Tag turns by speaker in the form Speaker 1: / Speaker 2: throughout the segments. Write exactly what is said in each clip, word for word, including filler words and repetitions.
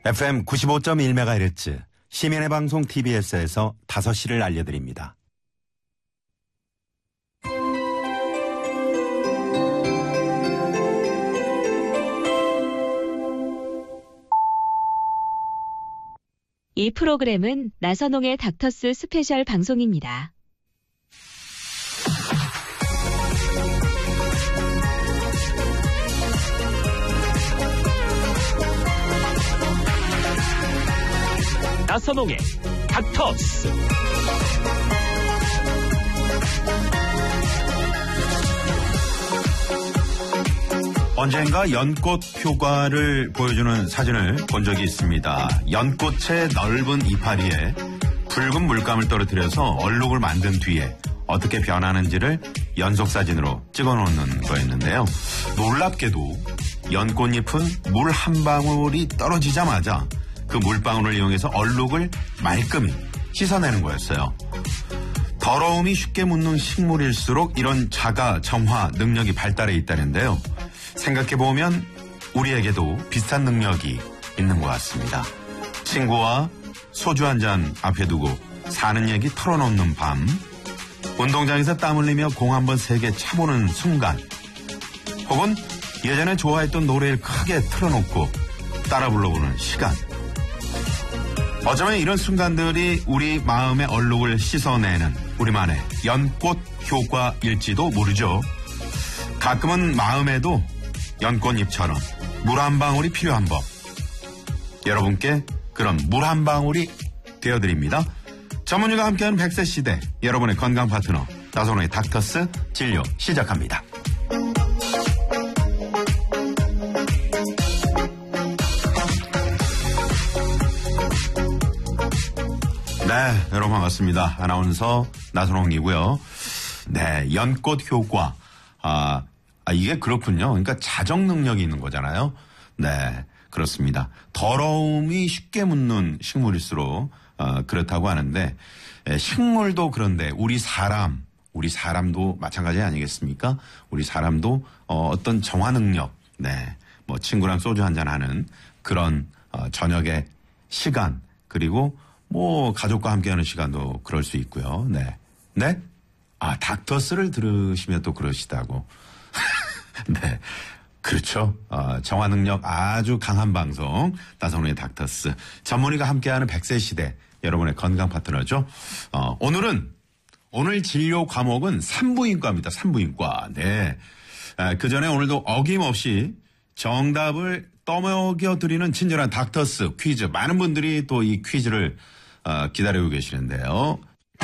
Speaker 1: 에프엠 구십오 점 일 메가헤르츠 시민의 방송 티비에스에서 다섯 시를 알려드립니다.
Speaker 2: 이 프로그램은 나선홍의 닥터스 스페셜 방송입니다.
Speaker 3: 나선홍의 닥터스.
Speaker 1: 언젠가 연꽃 효과를 보여주는 사진을 본 적이 있습니다. 연꽃의 넓은 이파리에 붉은 물감을 떨어뜨려서 얼룩을 만든 뒤에 어떻게 변하는지를 연속사진으로 찍어놓는 거였는데요. 놀랍게도 연꽃잎은 물 한 방울이 떨어지자마자 그 물방울을 이용해서 얼룩을 말끔히 씻어내는 거였어요. 더러움이 쉽게 묻는 식물일수록 이런 자가 정화 능력이 발달해 있다는데요. 생각해보면 우리에게도 비슷한 능력이 있는 것 같습니다. 친구와 소주 한 잔 앞에 두고 사는 얘기 털어놓는 밤, 운동장에서 땀 흘리며 공 한번 세게 차보는 순간, 혹은 예전에 좋아했던 노래를 크게 틀어놓고 따라 불러보는 시간. 어쩌면 이런 순간들이 우리 마음의 얼룩을 씻어내는 우리만의 연꽃 효과일지도 모르죠. 가끔은 마음에도 연꽃잎처럼 물 한 방울이 필요한 법. 여러분께 그런 물 한 방울이 되어드립니다. 전문의가 함께하는 백 세 시대, 여러분의 건강 파트너 나선홍의 닥터스 진료 시작합니다. 네, 여러분 반갑습니다. 아나운서 나선홍이고요. 네, 연꽃 효과. 아, 아, 이게 그렇군요. 그러니까 자정 능력이 있는 거잖아요. 네, 그렇습니다. 더러움이 쉽게 묻는 식물일수록 어, 그렇다고 하는데, 에, 식물도 그런데 우리 사람, 우리 사람도 마찬가지 아니겠습니까? 우리 사람도 어, 어떤 정화 능력, 네, 뭐 친구랑 소주 한잔 하는 그런 어, 저녁의 시간, 그리고 뭐 가족과 함께하는 시간도 그럴 수 있고요. 네, 네, 아 닥터스를 들으시면 또 그러시다고. 네, 그렇죠. 어, 정화 능력 아주 강한 방송 나선홍의 닥터스, 전문의가 함께하는 백 세 시대, 여러분의 건강 파트너죠. 어, 오늘은 오늘 진료 과목은 산부인과입니다. 산부인과. 네, 아, 그 전에 오늘도 어김없이 정답을 떠먹여 드리는 친절한 닥터스 퀴즈. 많은 분들이 또 이 퀴즈를 어, 기다리고 계시는데요.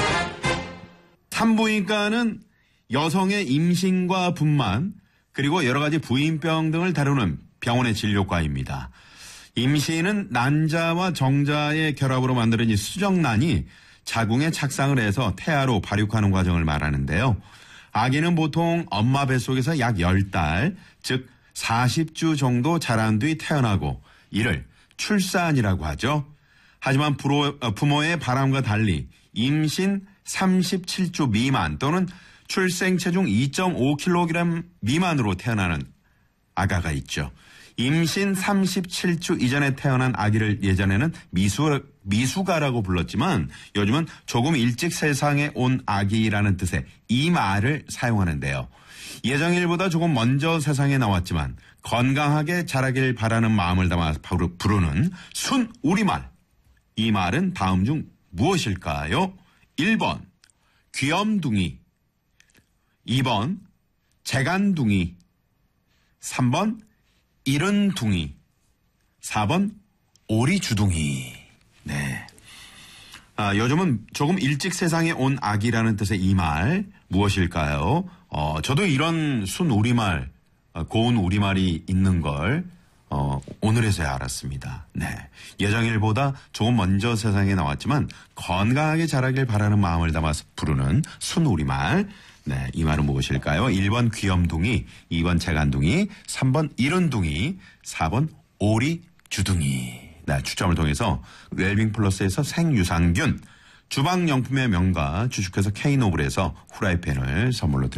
Speaker 1: 산부인과는 여성의 임신과 분만, 그리고 여러 가지 부인병 등을 다루는 병원의 진료과입니다. 임신은 난자와 정자의 결합으로 만드는 이 수정란이 자궁에 착상을 해서 태아로 발육하는 과정을 말하는데요. 아기는 보통 엄마 뱃속에서 약 열 달, 즉 사십 주 정도 자란 뒤 태어나고 이를 출산이라고 하죠. 하지만 부모의 바람과 달리 임신 삼십칠 주 미만 또는 출생 체중 이 점 오 킬로그램 미만으로 태어나는 아가가 있죠. 임신 삼십칠 주 이전에 태어난 아기를 예전에는 미수, 미수가라고 불렀지만 요즘은 조금 일찍 세상에 온 아기라는 뜻의 이 말을 사용하는데요. 예정일보다 조금 먼저 세상에 나왔지만 건강하게 자라길 바라는 마음을 담아 부르는 순 우리말. 이 말은 다음 중 무엇일까요? 일 번 귀염둥이, 이 번 재간둥이, 삼 번 이른둥이, 사 번 오리주둥이. 네. 아, 요즘은 조금 일찍 세상에 온 아기라는 뜻의 이 말 무엇일까요? 어, 저도 이런 순 우리말, 고운 우리말이 있는 걸 어, 오늘에서야 알았습니다. 네. 예정일보다 조금 먼저 세상에 나왔지만 건강하게 자라길 바라는 마음을 담아서 부르는 순 우리말. 네, 이 말은 무엇일까요? 일 번 귀염둥이, 이 번 재간둥이, 삼 번 이른둥이, 사 번 오리주둥이. 네, 추첨을 통해서 웰빙 플러스에서 생유산균, 주방용품의 명가 주식회사 K노블에서 후라이팬을 선물로 드립니다.